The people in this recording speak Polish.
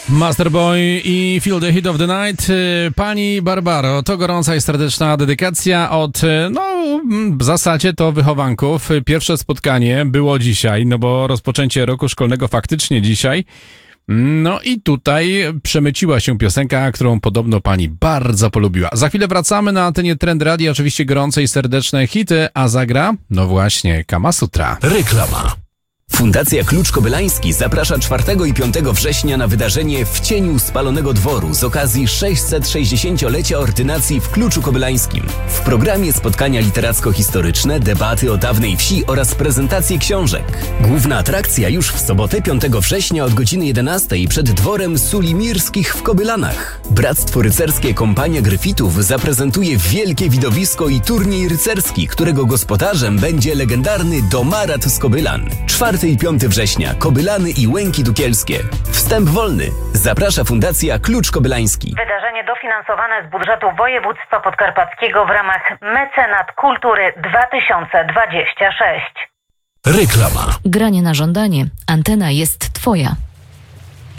Masterboy i Feel the Heat of the Night. Pani Barbaro, to gorąca i serdeczna dedykacja od, w zasadzie to wychowanków. Pierwsze spotkanie było dzisiaj, bo rozpoczęcie roku szkolnego faktycznie dzisiaj. No i tutaj przemyciła się piosenka, którą podobno pani bardzo polubiła. Za chwilę wracamy na antenie Trend Radio, oczywiście gorące i serdeczne hity, a zagra, no właśnie, Kama Sutra. Reklama. Fundacja Klucz Kobylański zaprasza 4 i 5 września na wydarzenie W cieniu spalonego dworu z okazji 660-lecia ordynacji w Kluczu Kobylańskim. W programie spotkania literacko-historyczne, debaty o dawnej wsi oraz prezentacje książek. Główna atrakcja już w sobotę 5 września od godziny 11 przed dworem Sulimirskich w Kobylanach. Bractwo Rycerskie Kompania Gryfitów zaprezentuje wielkie widowisko i turniej rycerski, którego gospodarzem będzie legendarny Domarat z Kobylan. 4 i 5 września Kobylany i Łęki Dukielskie. Wstęp wolny. Zaprasza Fundacja Klucz Kobylański. Wydarzenie dofinansowane z budżetu województwa podkarpackiego w ramach Mecenat Kultury 2026. Reklama. Granie na żądanie. Antena jest twoja.